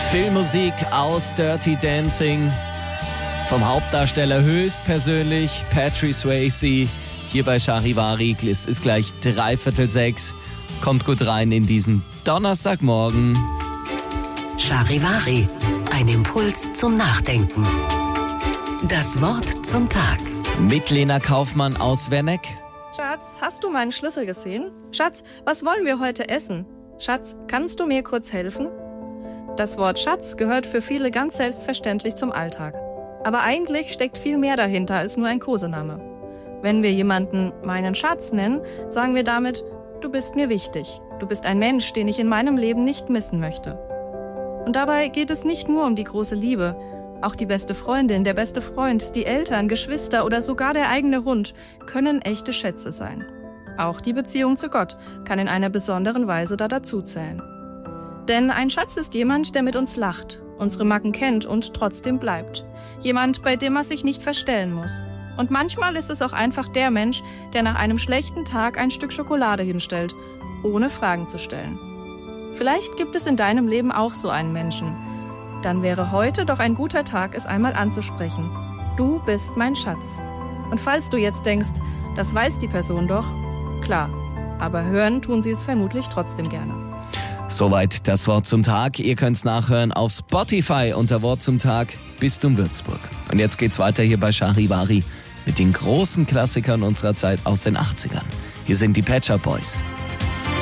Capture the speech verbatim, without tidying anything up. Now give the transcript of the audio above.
Filmmusik aus Dirty Dancing. Vom Hauptdarsteller höchstpersönlich Patrick Swayze. Hier bei Charivari. Es ist gleich dreiviertel sechs. Kommt gut rein in diesen Donnerstagmorgen. Charivari. Ein Impuls zum Nachdenken. Das Wort zum Tag. Mit Lena Kaufmann aus Werneck. Schatz, hast du meinen Schlüssel gesehen? Schatz, was wollen wir heute essen? Schatz, kannst du mir kurz helfen? Das Wort Schatz gehört für viele ganz selbstverständlich zum Alltag. Aber eigentlich steckt viel mehr dahinter als nur ein Kosename. Wenn wir jemanden meinen Schatz nennen, sagen wir damit, du bist mir wichtig. Du bist ein Mensch, den ich in meinem Leben nicht missen möchte. Und dabei geht es nicht nur um die große Liebe. Auch die beste Freundin, der beste Freund, die Eltern, Geschwister oder sogar der eigene Hund können echte Schätze sein. Auch die Beziehung zu Gott kann in einer besonderen Weise da dazuzählen. Denn ein Schatz ist jemand, der mit uns lacht, unsere Macken kennt und trotzdem bleibt. Jemand, bei dem man sich nicht verstellen muss. Und manchmal ist es auch einfach der Mensch, der nach einem schlechten Tag ein Stück Schokolade hinstellt, ohne Fragen zu stellen. Vielleicht gibt es in deinem Leben auch so einen Menschen. Dann wäre heute doch ein guter Tag, es einmal anzusprechen. Du bist mein Schatz. Und falls du jetzt denkst, das weiß die Person doch, klar, aber hören tun sie es vermutlich trotzdem gerne. Soweit das Wort zum Tag. Ihr könnt's nachhören auf Spotify unter Wort zum Tag. Bistum Würzburg. Und jetzt geht's weiter hier bei Charivari mit den großen Klassikern unserer Zeit aus den achtzigern. Hier sind die Pet Shop Boys.